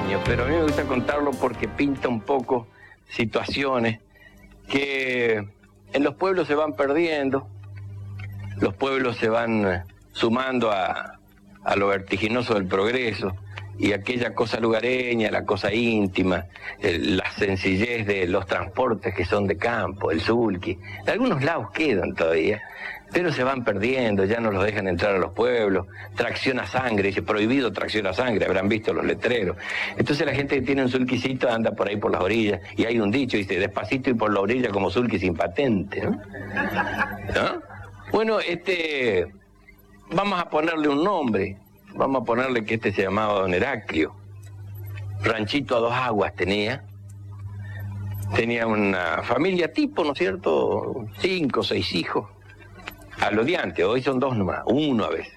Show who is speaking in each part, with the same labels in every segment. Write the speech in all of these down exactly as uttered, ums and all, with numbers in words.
Speaker 1: años, pero a mí me gusta contarlo porque pinta un poco situaciones que en los pueblos se van perdiendo, los pueblos se van sumando a, a lo vertiginoso del progreso, y aquella cosa lugareña, la cosa íntima, el, la sencillez de los transportes que son de campo, el sulky, en algunos lados quedan todavía, pero se van perdiendo, ya no los dejan entrar a los pueblos, tracción a sangre, dice prohibido tracción a sangre, habrán visto los letreros. Entonces la gente que tiene un sulkycito anda por ahí por las orillas, y hay un dicho, dice, despacito y por la orilla como sulky sin patente, ¿no? ¿No? Bueno, este, vamos a ponerle un nombre. Vamos a ponerle que este se llamaba Don Heraclio. Ranchito a dos aguas tenía. Tenía una familia tipo, ¿no es cierto? Cinco, seis hijos. A lo de antes, hoy son dos nomás, uno a veces.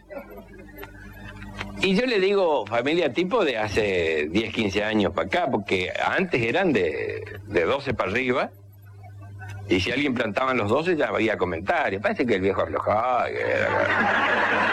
Speaker 1: Y yo le digo familia tipo de hace diez, quince años para acá, porque antes eran de, de doce para arriba. Y si alguien plantaban los doce ya había comentarios. Parece que el viejo aflojaba. Que era...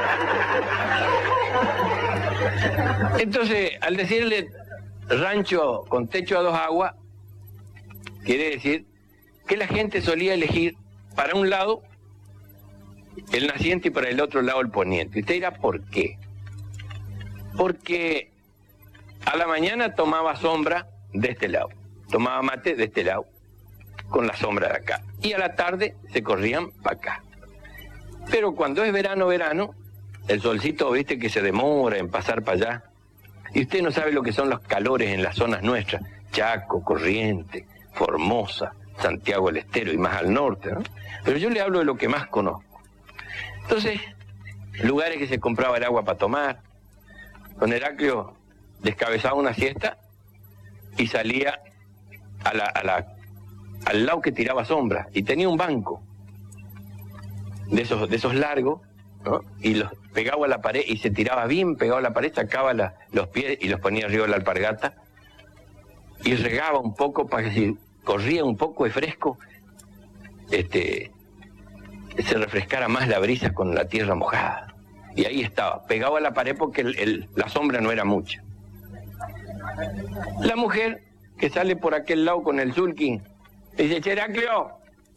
Speaker 1: Entonces, al decirle rancho con techo a dos aguas, quiere decir que la gente solía elegir para un lado el naciente y para el otro lado el poniente. Y usted dirá, ¿por qué? Porque a la mañana tomaba sombra de este lado, tomaba mate de este lado, con la sombra de acá. Y a la tarde se corrían para acá. Pero cuando es verano, verano, el solcito, viste, que se demora en pasar para allá. Y usted no sabe lo que son los calores en las zonas nuestras. Chaco, Corrientes, Formosa, Santiago del Estero y más al norte, ¿no? Pero yo le hablo de lo que más conozco. Entonces, lugares que se compraba el agua para tomar. Don Heraclio descabezaba una siesta y salía a la, a la, al lado que tiraba sombra. Y tenía un banco de esos, de esos largos, ¿no? Y los pegaba a la pared y se tiraba bien pegado a la pared, sacaba la, los pies y los ponía arriba de la alpargata y regaba un poco para que si corría un poco de fresco, este, se refrescara más la brisa con la tierra mojada. Y ahí estaba, pegado a la pared porque el, el, la sombra no era mucha. La mujer que sale por aquel lado con el sulky dice, Che, Heraclio,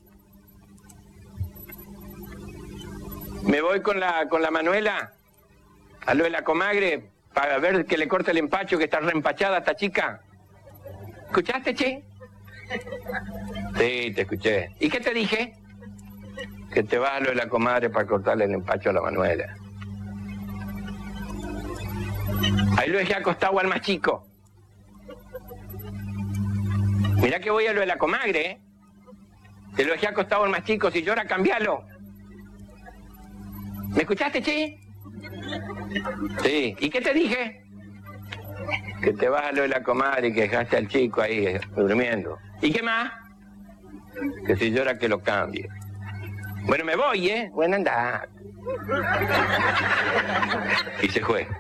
Speaker 1: me voy con la con la Manuela a lo de la comagre para ver que le corte el empacho, que está reempachada esta chica. ¿Escuchaste, Che? Sí, te escuché. ¿Y qué te dije? Que te vas a lo de la comadre para cortarle el empacho a la Manuela. Ahí lo dejé acostado al más chico. Mirá que voy a lo de la comagre, ¿eh? Te lo dejé acostado al más chico, si llora, cambialo. ¿Me escuchaste, Che? Sí. ¿Y qué te dije? Que te vas a lo de la comadre y que dejaste al chico ahí durmiendo. ¿Y qué más? Que si llora que lo cambie. Bueno, me voy, ¿eh? Bueno, anda. Y se fue.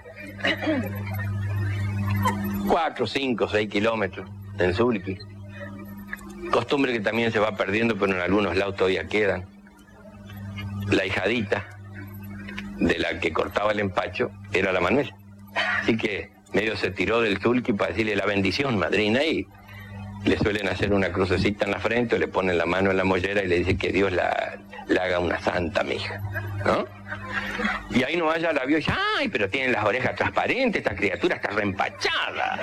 Speaker 1: Cuatro, cinco, seis kilómetros en sulky. Costumbre que también se va perdiendo, pero en algunos lados todavía quedan. La hijadita de la que cortaba el empacho era la Manuela. Así que medio se tiró del sulky para decirle la bendición, madrina, y le suelen hacer una crucecita en la frente, o le ponen la mano en la mollera y le dice que Dios la, la haga una santa, mija, ¿no? Y ahí no vaya la vio y dice, ay, pero tienen las orejas transparentes, esta criatura está reempachada.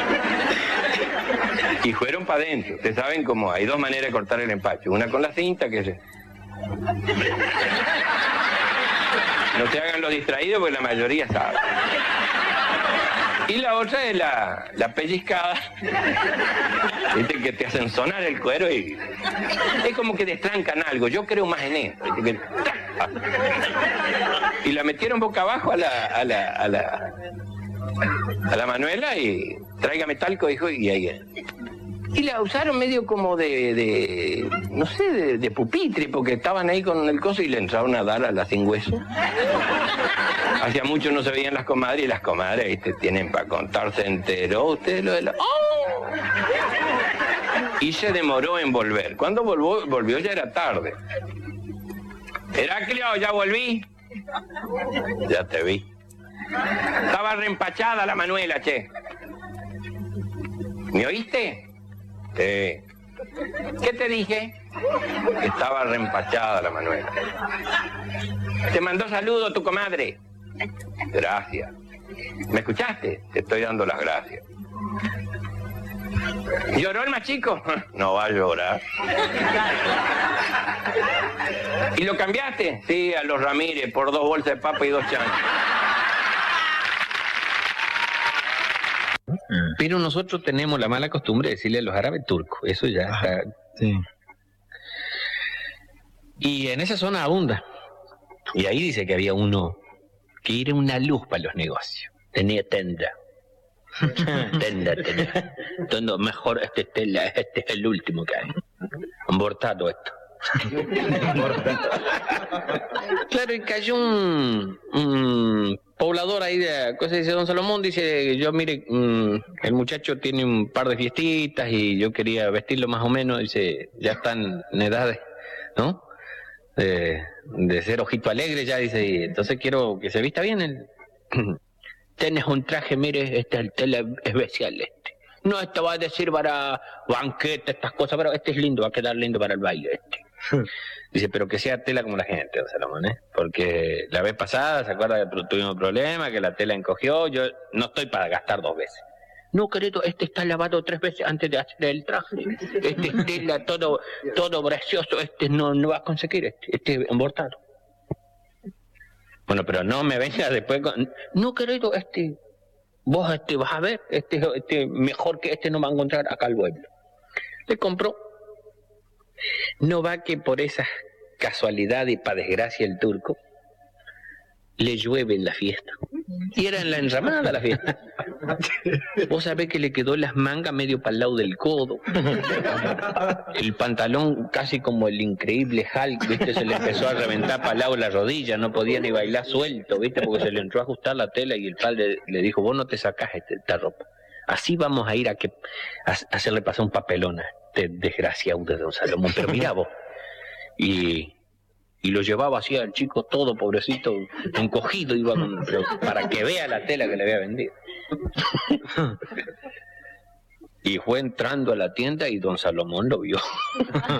Speaker 1: Y fueron para adentro. Ustedes saben cómo hay dos maneras de cortar el empacho. Una con la cinta, que es... No se hagan los distraídos porque la mayoría sabe. Y la otra es la, la pellizcada. ¿Viste? Que te hacen sonar el cuero y es como que destrancan algo. Yo creo más en esto. Que... Y la metieron boca abajo a la, a la, a la, a la Manuela y tráigame talco, dijo, y ahí. Y la usaron medio como de, de no sé, de, de pupitre, porque estaban ahí con el coso y le entraron a dar a la sin hueso. Hacía mucho no se veían las comadres, y las comadres, ¿viste? Tienen para contar, se enteró usted lo de la... ¡Oh! Y se demoró en volver. Cuando volvió, volvió ya era tarde. Heraclio, ya volví. Ya te vi. Estaba reempachada la Manuela, che. ¿Me oíste? Sí. ¿Qué te dije? Que estaba reempachada la Manuela. Te mandó saludo tu comadre. Gracias. ¿Me escuchaste? Te estoy dando las gracias. ¿Lloró el más chico? No va a llorar. ¿Y lo cambiaste? Sí, a los Ramírez, por dos bolsas de papa y dos chanchos.
Speaker 2: Pero nosotros tenemos la mala costumbre de decirle a los árabes turcos. Eso ya
Speaker 3: Ajá,
Speaker 2: está.
Speaker 3: sí.
Speaker 2: Y en esa zona abunda. Y ahí dice que había uno que era una luz para los negocios. Tenía tenda. tenda, tenda. Entonces, mejor este, tela, este es el último que hay. Abortado esto. Claro, y cayó un, un poblador ahí de cosa, dice don Salomón, dice, yo mire, um, el muchacho tiene un par de fiestitas y yo quería vestirlo más o menos, dice, ya están en edades, ¿no? De, de ser ojito alegre ya, dice, y entonces quiero que se vista bien. El... Tienes un traje, mire, este es el tela especial este. No, esto va a decir para banquete, estas cosas, pero este es lindo, va a quedar lindo para el baile este. Dice, pero que sea tela como la gente, don Salomón, ¿eh? Porque la vez pasada, ¿se acuerda que tuvimos un problema, que la tela encogió? Yo no estoy para gastar dos veces. No, querido, este está lavado tres veces antes de hacer el traje. Este es tela, todo, todo precioso, este no, no va a conseguir, este, este embordado. Bueno, pero no me venga después con... No, querido, este... Vos este vas a ver, este, este mejor que este no va a encontrar acá al pueblo. Le compró. No va que por esas casualidades y para desgracia el turco le llueve en la fiesta. Y era en la enramada la fiesta. Vos sabés que le quedó las mangas medio para el lado del codo. El pantalón casi como el increíble Hulk, ¿viste? Se le empezó a reventar para el lado de la rodilla, no podía ni bailar suelto, ¿viste? Porque se le entró a ajustar la tela y el padre le dijo, vos no te sacás este, esta ropa. Así vamos a ir a, que, a hacerle pasar un papelón a este desgraciado de don Salomón. Pero mirá vos. Y... Y lo llevaba así al chico todo, pobrecito, encogido, iba con, pero para que vea la tela que le había vendido. Y fue entrando a la tienda y don Salomón lo vio.